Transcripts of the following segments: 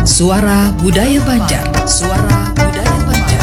Suara Budaya Banjar. Suara Budaya Banjar.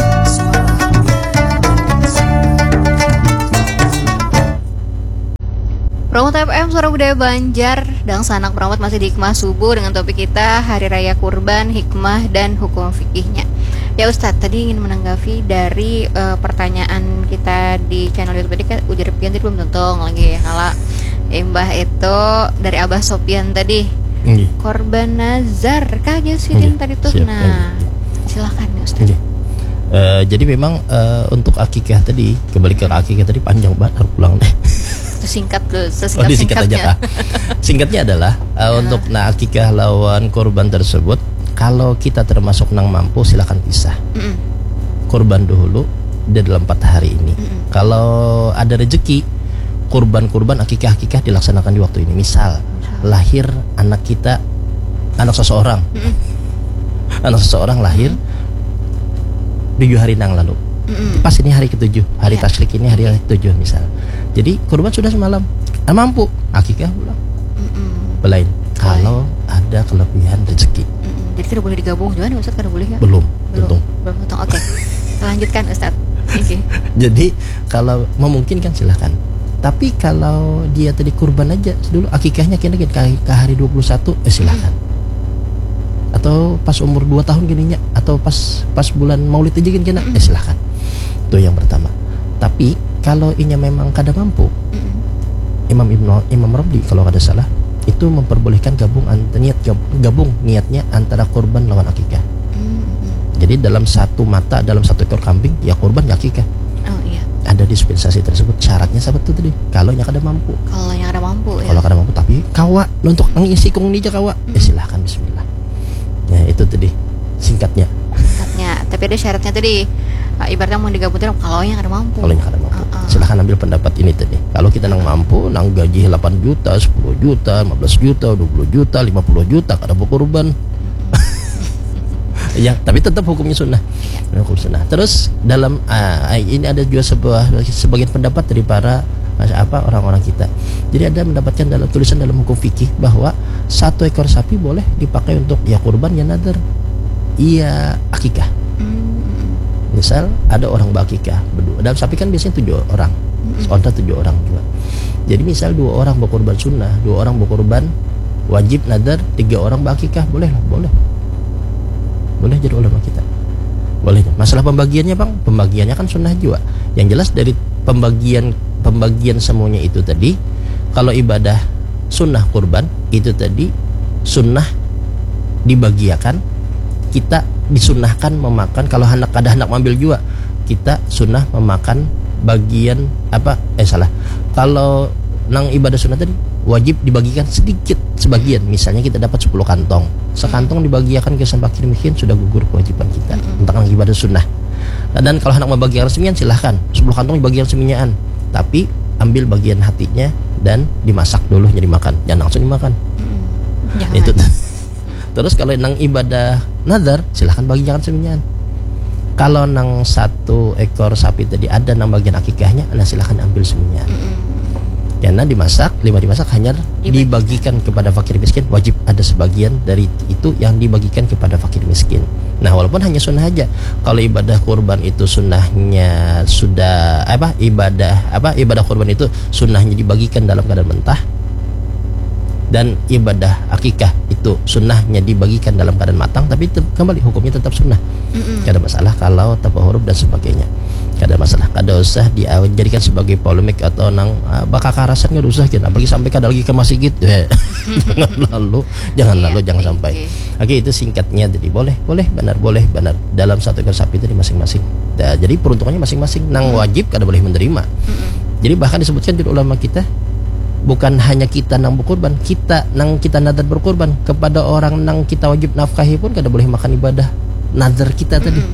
Promote FM Suara Budaya Banjar dan Sanak Perawat masih di Hikmah Subuh dengan topik kita Hari Raya Kurban, Hikmah dan Hukum Fikihnya. Ya Ustadz, tadi ingin menanggapi dari pertanyaan kita di channel YouTube tadi kan ujar pian tadi belum tentu lagi ya. Kalau Mbah itu dari Abah Sopian tadi. Korban nazar kagak sih tadi tuh. Siap, nah, silakan ya Ustaz. Jadi memang untuk akikah tadi, kembali ke akikah tadi panjang banget, harus pulang deh. Itu singkat dulu, Disingkat aja Kak. Singkatnya adalah untuk akikah lawan korban tersebut, kalau kita termasuk nang mampu silakan pisah. Korban dulu di dalam 4 hari ini. Kalau ada rezeki, kurban akikah dilaksanakan di waktu ini. Misal lahir anak kita, anak seseorang lahir 7 hari nang lalu, pas ini hari ke-7, hari tasrik ini hari ke-7 misal. Jadi kurban sudah semalam, mampu akikah pulang. Belain kalau ada kelebihan rezeki. Jadi tidak boleh digabung juga nih Ustaz, kada boleh ya? Belum. Oke. Lanjutkan Ustaz. Okay. Jadi kalau memungkinkan silahkan. Tapi kalau dia tadi kurban aja dulu, akikahnya kena ke hari 21, silakan. Atau pas umur 2 tahun gininya, atau pas bulan Maulid aja kena, silakan. Itu yang pertama. Tapi kalau inya memang kada mampu, Imam Rabdi kalau kada salah itu memperbolehkan gabung niatnya antara kurban lawan akikah. Jadi dalam satu ekor kambing ya kurban ya akikah. Ada dispensasi tersebut, syaratnya sahabat itu tadi kalau yang kada mampu. Kalau yang kada mampu ya. Kalau kada mampu tapi kawa untuk ngisi kong ni aja kawa, silahkan bismillah. Ya itu tadi singkatnya. Tapi ada syaratnya tadi. Ibaratnya mau digabungin kalau yang kada mampu. Kalau yang kada mampu, silahkan ambil pendapat ini tadi. Kalau kita nang mampu, nang gaji 8 juta, 10 juta, 15 juta, 20 juta, 50 juta kada berkorban. Ya, tapi tetap hukumnya sunnah. Hukum sunnah. Terus dalam ini ada juga sebagian pendapat dari para orang-orang kita. Jadi ada mendapatkan dalam tulisan dalam hukum fikih bahwa 1 ekor sapi boleh dipakai untuk ya kurban ya nadar, iya akikah. Misal ada orang berakikah berdua. Dalam sapi kan biasanya 7 orang. Onta 7 orang juga. Jadi misal 2 orang berkorban sunnah, 2 orang berkorban wajib nadar, 3 orang berakikah, boleh jadi ulama kita. Boleh. Masalah pembagiannya Bang, pembagiannya kan sunnah juga. Yang jelas dari pembagian semuanya itu tadi, kalau ibadah sunnah kurban itu tadi sunnah dibagiakan, kita disunnahkan memakan. Kalau ada anak ambil juga, kita sunnah memakan bagian kalau nang ibadah sunnah tadi wajib dibagikan sebagian. Misalnya kita dapat 10 kantong, sekantong dibagikan ke fakir miskin, sudah gugur kewajiban kita tentang ibadah sunnah. Dan kalau hendak membagikan resmian silahkan 10 kantong dibagikan seminyaan, tapi ambil bagian hatinya dan dimasak dulu jadi makan, jangan langsung dimakan. Itu. Terus kalau nang ibadah nazar silahkan bagikan seminyaan. Kalau nang 1 ekor sapi tadi ada nang bagian akikahnya, silahkan ambil seminyaan. Karena dimasak hanya dibagikan kepada fakir miskin, wajib ada sebagian dari itu yang dibagikan kepada fakir miskin. Nah, walaupun hanya sunnah aja. Kalau ibadah kurban itu sunnahnya sudah ibadah kurban itu sunnahnya dibagikan dalam keadaan mentah, dan ibadah akikah itu sunnahnya dibagikan dalam keadaan matang, tapi kembali hukumnya tetap sunnah. Tidak ada masalah kalau tanpa huruf dan sebagainya. Tidak ada masalah. Kada usah dijadikan sebagai polemik atau nang bakal karasan, nggak usah gitu. Apalagi sampai kada lagi ke masjid gitu. Jangan lalu sampai. Oke, itu singkatnya. Jadi boleh benar dalam 1 ekor sapi itu masing-masing. Jadi peruntukannya masing-masing. Nang wajib kada boleh menerima. Jadi bahkan disebutkan di ulama kita, bukan hanya kita nang berkurban, kita nadar berkurban kepada orang nang kita wajib nafkahi pun kada boleh makan ibadah nadar kita tadi.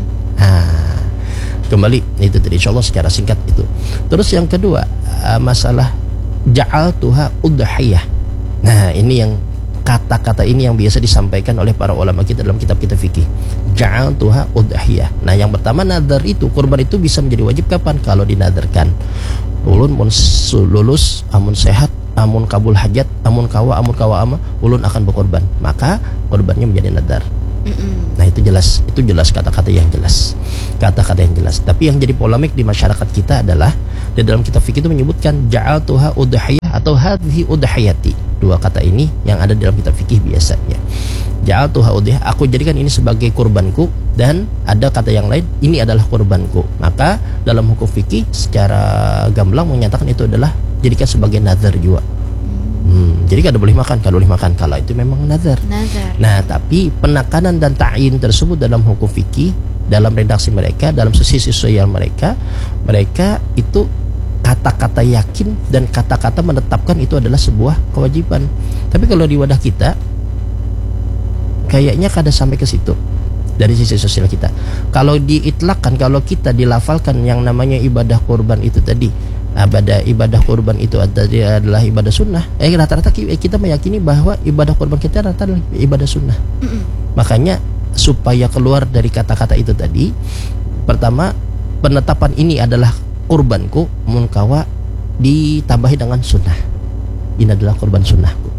Kembali itu tadi insyaallah secara singkat itu. Terus yang kedua, masalah ja'altuha udhiyah. Nah, ini yang kata-kata ini yang biasa disampaikan oleh para ulama kita dalam kitab-kitab fikih. Ja'altuha udhiyah. Nah, yang pertama nadar itu, kurban itu bisa menjadi wajib kapan? Kalau dinadarkan. Ulun mun lulus, amun sehat, amun kabul hajat, amun kawa ama, ulun akan berkorban. Maka korbannya menjadi nadar. Nah itu jelas kata-kata yang jelas. Tapi yang jadi polemik di masyarakat kita adalah di dalam kitab fikih itu menyebutkan ja'altuha udhiyah atau hadhihi udhiyati. Dua kata ini yang ada dalam kitab fikih biasanya. Ja'altuha udhiyah, aku jadikan ini sebagai kurbanku, dan ada kata yang lain, ini adalah kurbanku. Maka dalam hukum fikih secara gamblang menyatakan itu adalah jadikan sebagai nazar juga. Jadi kada boleh makan kalau itu memang nazar. Nah, tapi penekanan dan ta'yin tersebut dalam hukum fikih, dalam redaksi mereka, dalam sisi sosial mereka itu kata-kata yakin dan kata-kata menetapkan itu adalah sebuah kewajiban. Tapi kalau di wadah kita kayaknya kada sampai ke situ dari sisi sosial kita. Kalau diitlakkan, kalau kita dilafalkan yang namanya ibadah kurban itu tadi, ibadah kurban itu adalah ibadah sunnah. Rata-rata kita meyakini bahwa ibadah kurban kita rata-rata adalah ibadah sunnah. Makanya supaya keluar dari kata-kata itu tadi, pertama penetapan ini adalah kurbanku, munkawa ditambahi dengan sunnah. Ini adalah kurban sunnahku.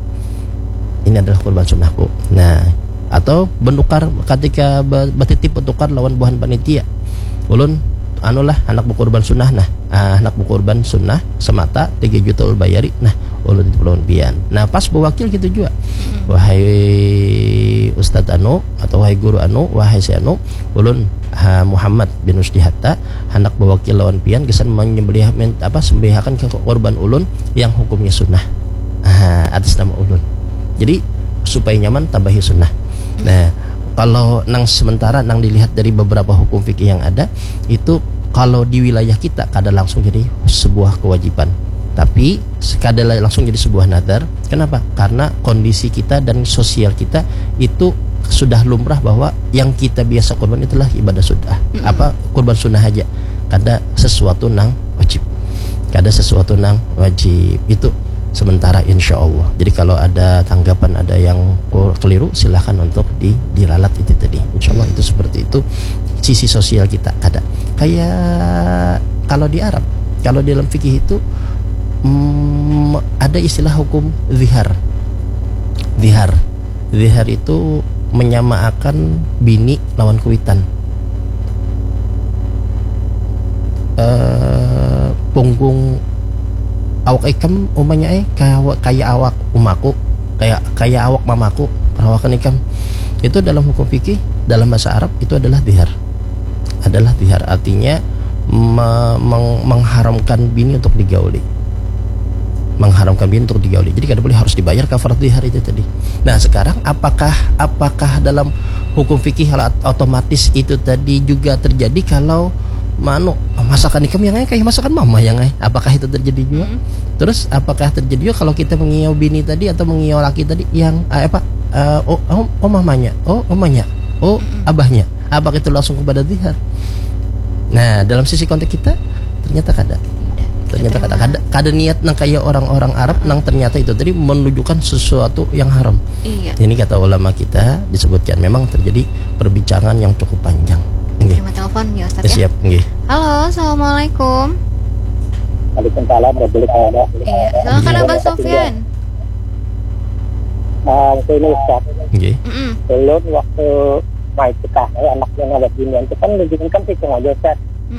Nah, atau benukar ketika bertitip bertukar lawan buhan panitia. Ulun anak berkorban sunnah, anak berkorban sunnah semata 3 juta ul bayari, ulun itu lawan pian. Nah pas bewakil gitu juga, wahai ustadz anu atau wahai guru anu, wahai si anu, ulun Muhammad bin Usdi Hatta anak bewakil lawan pian kesan sembelihakan ke korban ulun yang hukumnya sunnah atas nama ulun. Jadi supaya nyaman tambahi sunnah. Nah kalau sementara dilihat dari beberapa hukum fikih yang ada, itu kalau di wilayah kita kada langsung jadi sebuah kewajiban, tapi kada langsung jadi sebuah nazar. Kenapa? Karena kondisi kita dan sosial kita itu sudah lumrah bahwa yang kita biasa korban itulah ibadah sunnah, kurban sunnah aja. Kada sesuatu nang wajib itu sementara insya Allah. Jadi kalau ada tanggapan, ada yang keliru, silahkan untuk diralat itu tadi. Insya Allah itu seperti itu sisi sosial kita ada. Kayak kalau di Arab, kalau di dalam fikih itu ada istilah hukum zihar. Zihar itu menyamakan bini lawan kuitan. Punggung awak ikam umanya kayak awak umaku, kayak awak mamaku, perawakan ikam. Itu dalam hukum fikih, dalam bahasa Arab itu adalah zihar. Artinya mengharamkan bini untuk digauli. Jadi kada boleh harus dibayar kafarat zihar itu tadi. Nah, sekarang apakah dalam hukum fikih otomatis itu tadi juga terjadi kalau masakan ikam yang kayak masakan mama yang apakah itu terjadi juga? Terus apakah terjadi juga kalau kita mengiau bini tadi atau mengiau laki tadi yang mamanya, omanya, abahnya, apakah itu langsung kepada zihar? Nah, dalam sisi konteks kita ternyata kada niat nang kayak orang-orang Arab nang ternyata itu tadi menunjukkan sesuatu yang haram. Iya. Ini kata ulama kita disebutkan memang terjadi perbincangan yang cukup panjang. Terima telepon ya Ustaz ya. Siap, nggih. Halo, assalamualaikum. Waalaikumsalam warahmatullahi wabarakatuh. Iya, silakan Abah Sofyan. Ini Ustaz. Nggih. Belum waktu mai nikah, anaknya ngabet binian itu kan kan hitung aja Ustaz.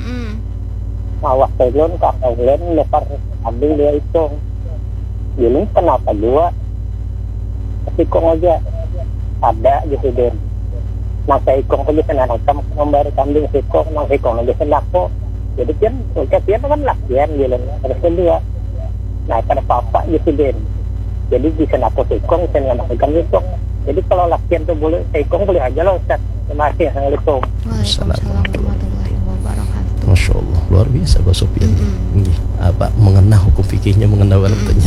Waktu belum kakak belum lepas ambil dia hitung. Ini kenapa dua? Hitung aja. Ada gitu deh. Masa ikong aja senang kamu membayar kambing ikong aja senang kok. Jadi kan latihan gitu harus kedua. Nah pada papa gitu deh. Jadi di sana aku ikong senang kambing ikong. Jadi kalau latihan tuh boleh ikong boleh aja loh Ustaz. Terima kasih. Assalamualaikum. Waalaikumsalam warahmatullahi wabarakatuh. Masya Allah, luar biasa Pak Sofyan. Mengenal hukum fikihnya, mengenal warnanya.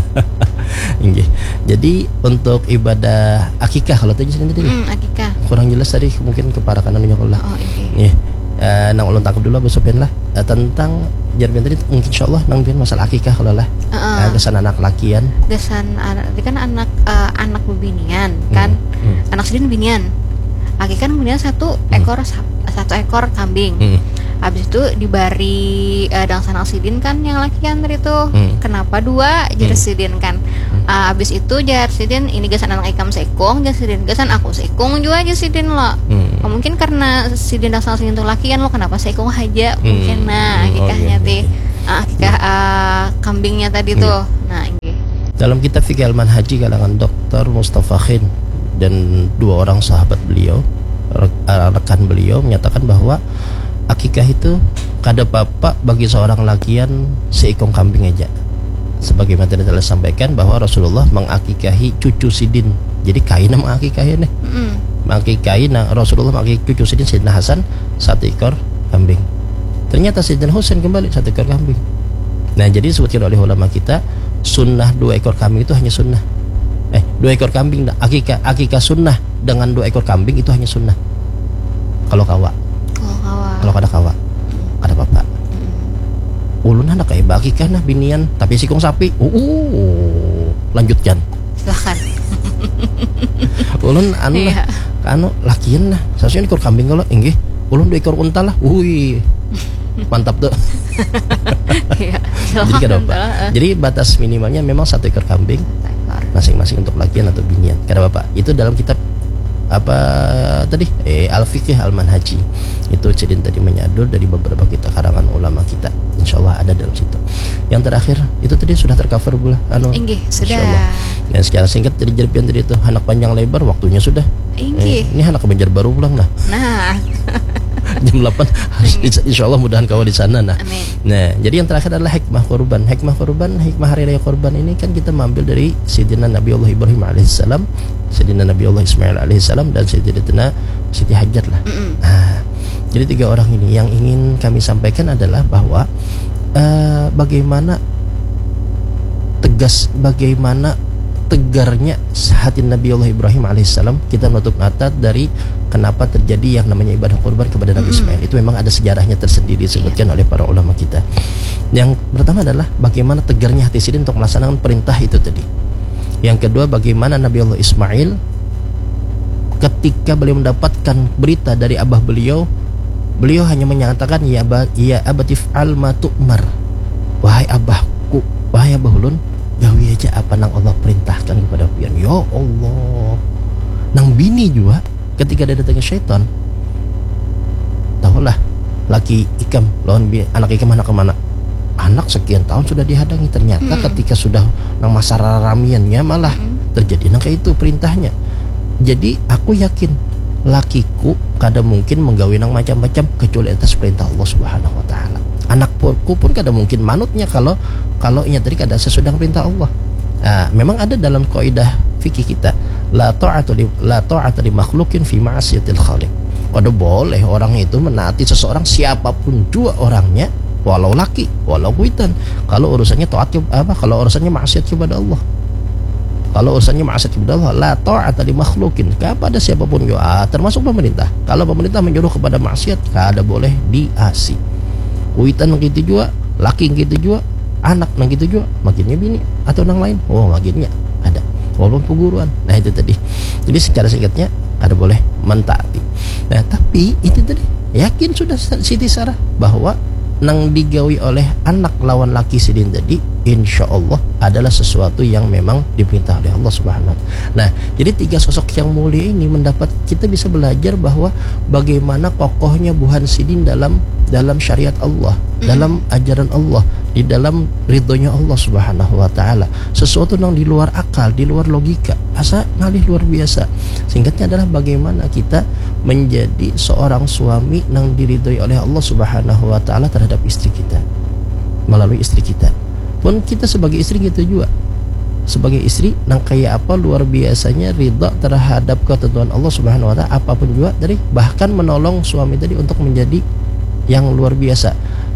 Jadi untuk ibadah akikah kalau tadi akikah kurang jelas tadi mungkin keparakan anunya Allah. Nang ulun tangkap dulu Pak Sofyan lah tentang jarbian tadi insyaallah nang bian masalah akikah kalau lah. Gesan anak lakian. Gesan kan anak bebinian kan. Anak sedin binian. Akikah binian satu ekor kambing. Habis itu dibari dangsan sidin kan yang lakian tadi tuh. Kenapa 2 jar sidin kan? Habis itu jar sidin ini gasan anak ikam sekong, jar sidin gasan aku sekong juga jar sidin lo. Mungkin karena sidin dangsan sidin tuh lakian lo, kenapa sekong aja? Mungkin akikahnya teh. Akikah kambingnya tadi tuh. Nah, ini. Dalam kitab Fikih Al-Manhaji kalangan Dr. Mustafa Khin dan 2 orang sahabat beliau, rekan beliau menyatakan bahwa akikah itu kada apa bagi seorang lakian seekong kambing aja. Sebagaimana tadi telah sampaikan bahwa Rasulullah mengakikahi cucu sidin. Jadi kain mengakikahi nih. Mengakikahi Rasulullah mengakikahi cucu sidin Sayyidina Hasan 1 ekor kambing. Ternyata Sayyidina Husain kembali 1 ekor kambing. Nah, jadi disebutkan oleh ulama kita sunnah 2 ekor kambing itu hanya sunnah. 2 ekor kambing akikah sunnah dengan 2 ekor kambing itu hanya sunnah. Kalau kawa. Kalau kada kawa, ada apa-apa. Ulun anak kayak akikah nah binian tapi sikong sapi. Lanjutkan. Silakan. Ulun anu lakian nah. Seharusnya ekor kambing kalau inggih. Ulun 2 ekor unta lah. Mantap tuh. Iya, Jadi kada apa. Jadi batas minimalnya memang 1 ekor kambing masing-masing untuk lakian atau binian. Kada apa. Itu dalam kitab apa tadi Al-Fiqh Al-Manhaji itu Cidin tadi menyadur dari beberapa kita karangan ulama kita, insyaallah ada dalam situ. Yang terakhir itu tadi sudah tercover pula sudah. Dan secara singkat jadi jerpian tadi itu anak panjang lebar waktunya sudah. Ini anak Banjar Baru pulang nah. Jam 8 insyaallah mudahan kawal di sana nah. Amin. Nah, jadi yang terakhir adalah hikmah kurban. Hikmah hari raya kurban ini kan kita mengambil dari Sayyidina Nabi Allah Ibrahim alaihissalam, Sayyidina Nabi Allah Ismail alaihissalam dan Sayyidina Siti Hajar lah. Nah, jadi 3 orang ini yang ingin kami sampaikan adalah bahwa bagaimana tegarnya hati Nabi Allah Ibrahim alaihissalam kita menutup mata dari kenapa terjadi yang namanya ibadah kurban kepada Nabi Ismail. Itu memang ada sejarahnya tersendiri disebutkan oleh para ulama kita. Yang pertama adalah bagaimana tegarnya hati sidin untuk melaksanakan perintah itu tadi. Yang kedua bagaimana Nabi Allah Ismail ketika beliau mendapatkan berita dari abah beliau hanya menyatakan ya abatif al ma tu'mar. Wahai abahku, wahai abah ulun, gawi aja apa nang Allah perintahkan kepada pian. Ya Allah. Nang bini juga ketika dia datangnya syaitan, tahulah laki ikam lawan anak ikam anak kemana? Anak sekian tahun sudah dihadangi. Ternyata ketika sudah nang masa ramiannya malah terjadi nang kayak itu perintahnya. Jadi aku yakin lakiku kada mungkin menggawi nang macam-macam kecuali atas perintah Allah Subhanahu wa taala. Anakku pun kada mungkin manutnya kalau nya tadi kada sesudah perintah Allah. Memang ada dalam kaidah fikih kita la ta'ata li makhluqin fi ma'siyatil khaliq. Kada boleh orang itu menaati seseorang siapapun juga orangnya, walau laki walau kuitan, kalau urusannya kalau urusannya maksiat kepada Allah. Kalau urusannya maksiat kepada Allah, la ta'ata li makhluqin kepada siapapun juga, termasuk pemerintah. Kalau pemerintah menyuruh kepada maksiat, kada boleh diasi. Kuitan gitu juga, laki gitu juga, anak nang gitu juga, makinnya bini atau nang lain, makinnya ada walaupun peguruan. Nah itu tadi. Jadi secara singkatnya ada boleh mentaati. Nah tapi itu tadi yakin sudah Siti Sarah bahwa nang digawi oleh anak lawan laki sidin tadi insya Allah adalah sesuatu yang memang diperintah oleh Allah Subhanahu wa ta'ala. Nah jadi 3 sosok yang mulia ini kita bisa belajar bahwa bagaimana kokohnya buhan sidin dalam syariat Allah, dalam ajaran Allah, di dalam ridhonya Allah Subhanahu wa ta'ala. Sesuatu yang di luar akal, di luar logika, asa ngalih luar biasa. Singkatnya adalah bagaimana kita menjadi seorang suami yang diridhoi oleh Allah Subhanahu wa ta'ala terhadap istri kita, melalui istri kita. Pun kita sebagai istri gitu juga, sebagai istri nang kayak apa luar biasanya ridha terhadap ketentuan Allah Subhanahu wa ta'ala, apapun juga dari bahkan menolong suami tadi untuk menjadi yang luar biasa.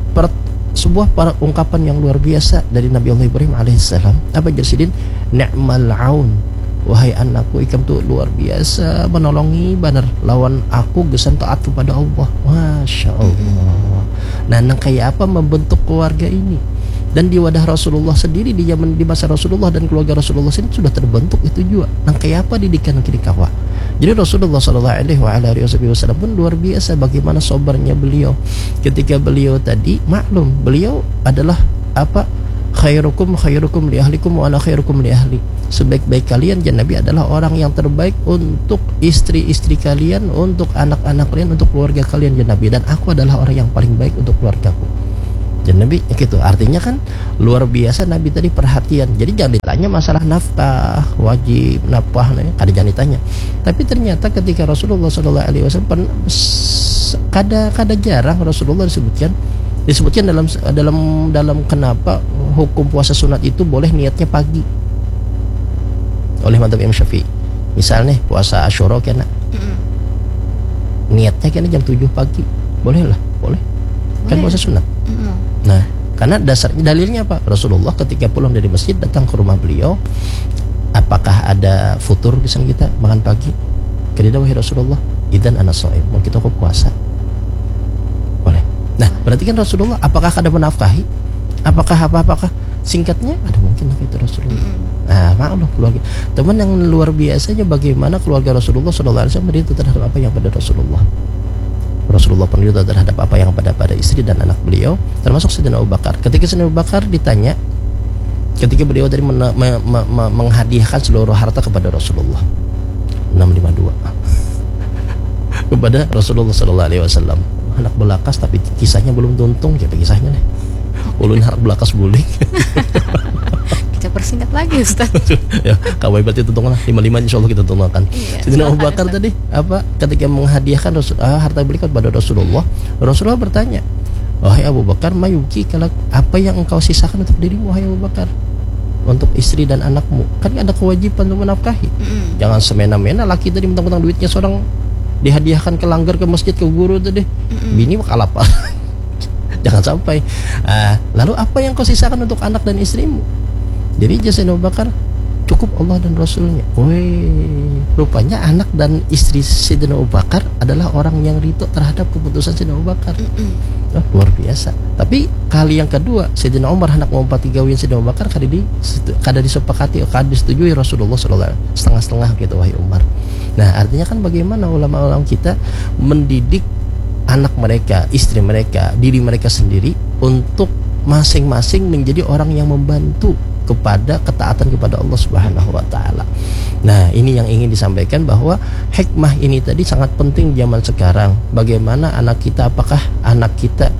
Sebuah ungkapan yang luar biasa dari Nabi Allah Ibrahim alaihissalam, apa jersidin, ni'mal aun, wahai anakku ikam tuh luar biasa menolongi banar lawan aku gesan taat kepada Allah. Masya Allah. Nah nang kayak apa membentuk keluarga ini. Dan di wadah Rasulullah sendiri di masa Rasulullah dan keluarga Rasulullah sendiri sudah terbentuk itu juga. Nang kayak apa didikan kiri kawa. Jadi Rasulullah SAW pun luar biasa bagaimana sabarnya beliau ketika beliau tadi, maklum beliau adalah apa, khairukum li ahlikum wa ana khairukum li ahli. Sebaik-baik kalian ya Nabi adalah orang yang terbaik untuk istri-istri kalian, untuk anak-anak kalian, untuk keluarga kalian ya Nabi, dan aku adalah orang yang paling baik untuk keluargaku. Ya Nabi gitu. Artinya kan luar biasa Nabi tadi perhatian. Jadi jangan ditanya masalah nafkah wajib, nafkah kada jangan ditanya. Tapi ternyata ketika Rasulullah SAW kada jarang Rasulullah disebutkan dalam kenapa hukum puasa sunat itu boleh niatnya pagi oleh madzhab Imam Syafi'i. Misalnya puasa Asyura kan niatnya kan jam 7 pagi, boleh lah, boleh. Kan puasa sunat. Nah, karena dasarnya dalilnya apa? Rasulullah ketika pulang dari masjid datang ke rumah beliau, apakah ada futur di sana kita makan pagi? Kedua wahai Rasulullah, idzan ana shaim, mau kita kok puasa. Boleh. Nah, berarti kan Rasulullah apakah ada menafkahi? Apakah singkatnya ada mungkin itu Rasulullah. Nah, maklum keluarga. Teman yang luar biasanya bagaimana keluarga Rasulullah SAW berdiri terhadap apa yang pada Rasulullah. Rasulullah pun juga terhadap apa yang pada istri dan anak beliau, termasuk Sayyidina Abu Bakar. Ketika Sayyidina Abu Bakar ditanya, ketika beliau tadi menghadiahkan seluruh harta kepada Rasulullah 652 kepada Rasulullah SAW, anak belakas tapi kisahnya belum tuntung, jadi kisahnya nih ulun anak belakas bulik. Kita persingkat lagi Ustaz. Ya, kawai berarti tuntungan 55 insyaallah kita tuntungan. Sayyidina Abu Bakar tadi apa ketika menghadiahkan harta beliau kepada Rasulullah, Rasulullah bertanya, wahai Abu Bakar, mayuki kalau apa yang engkau sisakan untuk dirimu wahai Abu Bakar, untuk istri dan anakmu, kan ada kewajiban untuk menafkahi. Jangan semena-mena laki tadi mentang-mentang duitnya seorang dihadiahkan ke langgar, ke masjid, ke guru tadi, bini bakal apa? Jangan sampai. Lalu apa yang kau sisakan untuk anak dan istrimu? Jadi Sayyidina Abu Bakar cukup Allah dan Rasulnya. Rupanya anak dan istri Sayyidina Abu Bakar adalah orang yang rito terhadap keputusan Sayyidina Abu Bakar. Luar biasa. Tapi kali yang kedua Sayyidina Umar hendak mengompati gawian Sayyidina Abu Bakar kada disepakati, kada disetujui Rasulullah SAW, setengah-setengah gitu wahai Umar. Nah, artinya kan bagaimana ulama-ulama kita mendidik anak mereka, istri mereka, diri mereka sendiri untuk masing-masing menjadi orang yang membantu kepada ketaatan kepada Allah Subhanahu wa taala. Nah, ini yang ingin disampaikan bahwa hikmah ini tadi sangat penting zaman sekarang. Bagaimana anak kita, apakah anak kita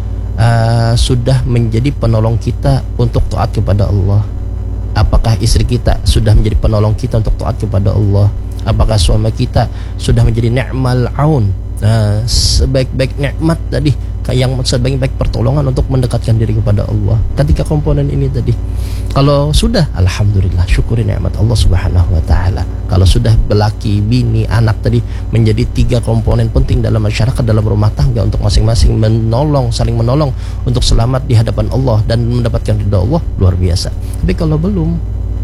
sudah menjadi penolong kita untuk taat kepada Allah? Apakah istri kita sudah menjadi penolong kita untuk taat kepada Allah? Apakah suami kita sudah menjadi ni'mal aun? Sebaik-baik nikmat tadi, yang sebaik-baik pertolongan untuk mendekatkan diri kepada Allah. Ketika komponen ini tadi, kalau sudah, alhamdulillah, syukuri nikmat Allah Subhanahu wa taala. Kalau sudah belaki, bini, anak tadi menjadi 3 komponen penting dalam masyarakat, dalam rumah tangga untuk masing-masing menolong, saling menolong untuk selamat di hadapan Allah dan mendapatkan ridha Allah, luar biasa. Tapi kalau belum,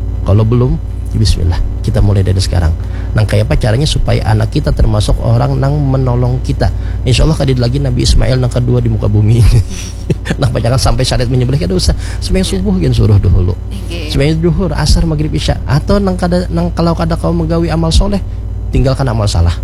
bismillah, kita mulai dari sekarang. Nang kayak apa caranya supaya anak kita termasuk orang nang menolong kita. Insyaallah kadid lagi Nabi Ismail nang kedua di muka bumi. Nah, jangan sampai syariat menyembelih kada usah. Sembahyang subuh gen suruh dulu. Sembahyang zuhur, asar, maghrib, isya. Atau nang kalau kada kau menggawi amal soleh, tinggalkan amal salah.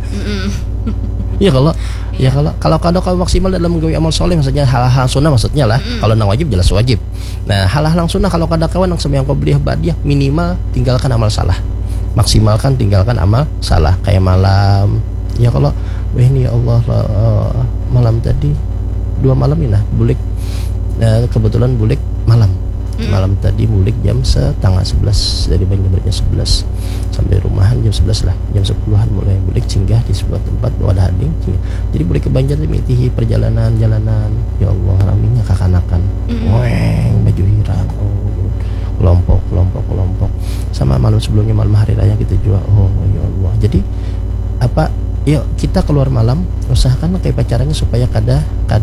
Kalau kau maksimal dalam menggawi amal soleh, maksudnya hal-hal sunnah maksudnya lah. Kalau nang wajib jelas wajib. Nah, hal-hal nang sunnah kalau kada kawan nang sembahyang qabliyah ba'diyah, minimal tinggalkan amal salah. Maksimalkan tinggalkan amal salah. Kayak malam, ya kalau ini ya Allah, malam tadi 2 malam ini nah bulik, kebetulan bulik malam. Malam tadi bulik jam setengah 11 dari Banjarmasin jam 11 sampai rumahan jam 11 lah, jam 10-an mulai bulik singgah di sebuah tempat ada hading. Jadi bulik ke Banjar mitihi perjalanan ya Allah raminya kakanakan, baju hirang, kelompok sama malam sebelumnya malam hari raya kita juga, ya Allah. Jadi apa, yuk kita keluar malam, usahakan kayak pacarannya supaya kada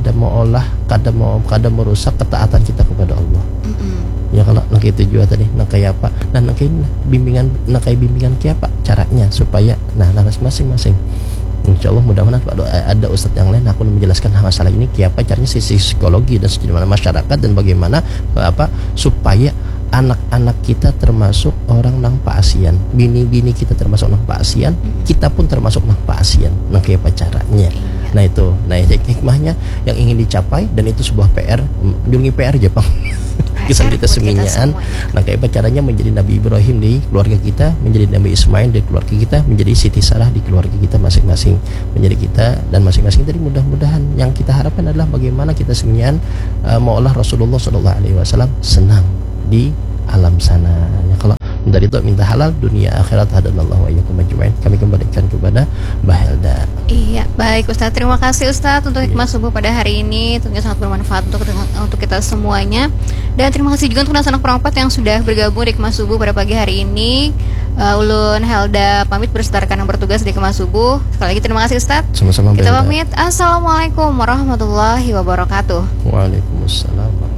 merusak ketaatan kita kepada Allah. Ya kalau nak itu juga tadi, nak kayak apa, dan nak bimbingan kayak apa caranya supaya masing-masing. Insyaallah mudah-mudahan ada ustadz yang lain aku menjelaskan masalah ini kayak apa caranya sisi psikologi dan sejumlah masyarakat dan bagaimana supaya anak-anak kita termasuk orang nang paasian, bini-bini kita termasuk nang paasian, kita pun termasuk nang paasian. Nah, kayak apa caranya? Nah itu, hikmahnya yang ingin dicapai, dan itu sebuah PR, jungi PR aja Bang. Kisah kita semuanya. Nah, kayak apa caranya menjadi Nabi Ibrahim di keluarga kita, menjadi Nabi Ismail di keluarga kita, menjadi Siti Sarah di keluarga kita masing-masing, menjadi kita dan masing-masing. Tadi mudah-mudahan yang kita harapkan adalah bagaimana kita semuanya maulah Rasulullah SAW senang di alam sana. Ya, kalau dari itu minta halal dunia akhirat, hadanallahu wa iyyakum ajmain. Kami kembalikan kepada Mbak Helda. Iya, baik Ustadz. Terima kasih Ustadz untuk hikmah subuh pada hari ini. Tentunya sangat bermanfaat untuk kita semuanya. Dan terima kasih juga untuk anak perempat yang sudah bergabung di hikmah subuh pada pagi hari ini. Ulun, Helda pamit beserta rekan yang bertugas di hikmah subuh. Sekali lagi terima kasih Ustadz. Sama-sama Mbak Kita Helda. pamit. Assalamualaikum warahmatullahi wabarakatuh. Waalaikumsalam.